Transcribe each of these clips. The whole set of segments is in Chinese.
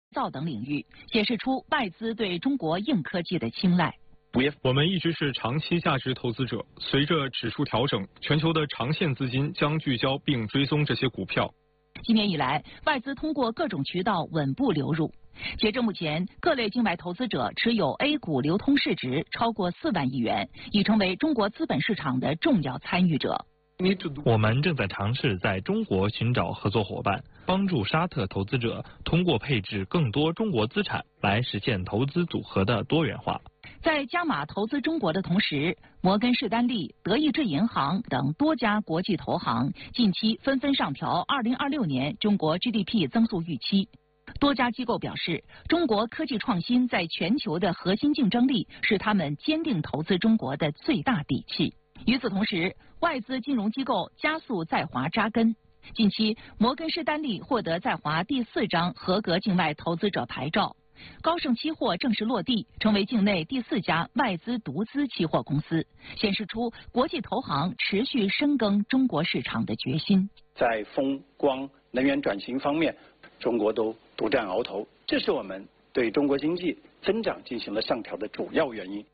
造等领域，显示出外资对中国硬科技的青睐。 我们一直是长期价值投资者，随着指数调整，全球的长线资金将聚焦并追踪这些股票。 今年以来，外资通过各种渠道稳步流入。截至目前，各类境外投资者持有 A 股流通市值超过4万亿元，已成为中国资本市场的重要参与者。 我们正在尝试在中国寻找合作伙伴，帮助沙特投资者通过配置更多中国资产来实现投资组合的多元化。 在加码投资中国的同时，摩根士丹利、德意志银行等多家国际投行近期纷纷上调2026年中国 GDP 增速预期。多家机构表示，中国科技创新在全球的核心竞争力是他们坚定投资中国的最大底气。与此同时，外资金融机构加速在华扎根。近期，摩根士丹利获得在华第4张合格境外投资者牌照。高盛期货正式落地，成为境内第4家外资独资期货公司，显示出国际投行持续深耕中国市场的决心。 在风光能源转型方面，中国都独占鳌头，这是我们对中国经济增长进行了上调的主要原因。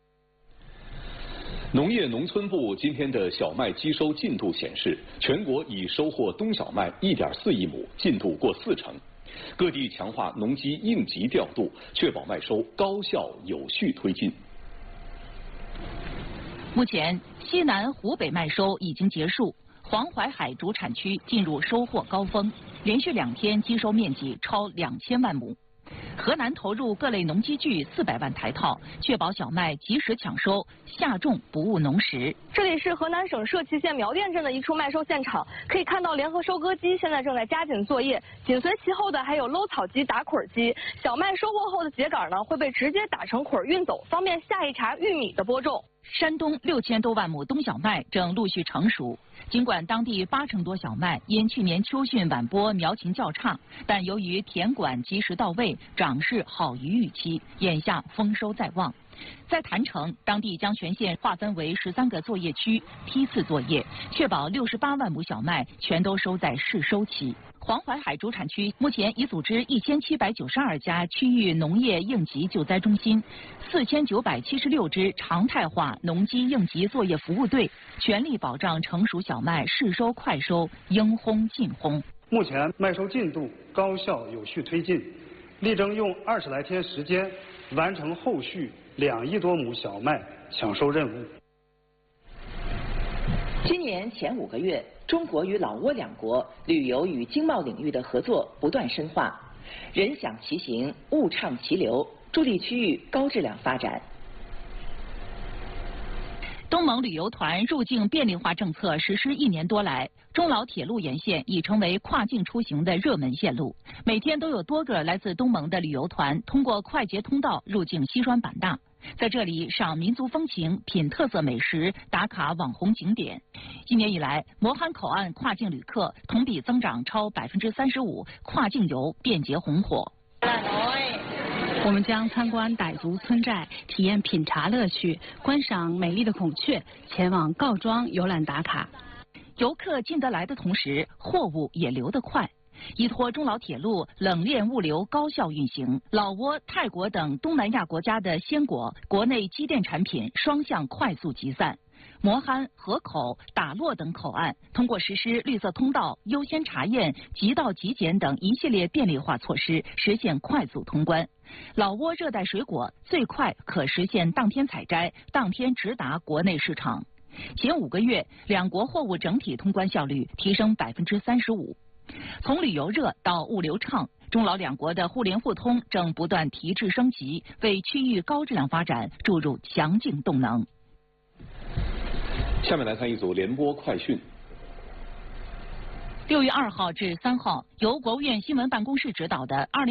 农业农村部今天的小麦机收进度显示，全国已收获冬小麦1.4亿亩，进度过40%。各地强化农机应急调度，确保麦收高效有序推进。 目前，西南、湖北麦收已经结束，黄淮海主产区进入收获高峰，连续2天机收面积超2000万亩。河南投入各类农机具400万台套，确保小麦及时抢收，下种不误农时。 这里是河南省社旗县苗店镇的一处麦收现场，可以看到联合收割机现在正在加紧作业，紧随其后的还有搂草机、打捆机。小麦收获后的秸秆呢，会被直接打成捆运走，方便下一茬玉米的播种。 山东6000多万亩冬小麦正陆续成熟，尽管当地80%多小麦因去年秋汛晚播苗情较差，但由于田管及时到位，长势好于预期，眼下丰收在望。在郯城，当地将全县划分为13个作业区，批次作业，确保68万亩小麦全都收在试收期。黄淮海主产区目前已组织1792家区域农业应急救灾中心，4976支常态化农机应急作业服务队，全力保障成熟小麦试收快收，应烘尽烘。 目前麦收进度高效有序推进，力争用20来天时间完成后续2亿多亩小麦抢收任务。 今年前5个月，中国与老挝2国旅游与经贸领域的合作不断深化，人享其行，物畅其流，助力区域高质量发展。东盟旅游团入境便利化政策实施1年多来，中老铁路沿线已成为跨境出行的热门线路，每天都有多个来自东盟的旅游团通过快捷通道入境西双版纳，在这里赏民族风情、品特色美食、打卡网红景点。今年以来，磨憨口岸跨境旅客同比增长超35%，跨境游便捷红火。 我们将参观傣族村寨，体验品茶乐趣，观赏美丽的孔雀，前往告庄游览打卡。 游客进得来的同时，货物也流得快。依托中老铁路冷链物流高效运行，老挝、泰国等东南亚国家的鲜果、国内机电产品双向快速集散。磨憨、河口、打洛等口岸通过实施绿色通道、优先查验、即到即检等一系列便利化措施，实现快速通关。老挝热带水果最快可实现当天采摘、当天直达国内市场。前5个月，2国货物整体通关效率提升35%。从旅游热到物流畅，中老2国的互联互通正不断提质升级，为区域高质量发展注入强劲动能。 下面来看一组联播快讯。 6月2号至3号，由国务院新闻办公室指导的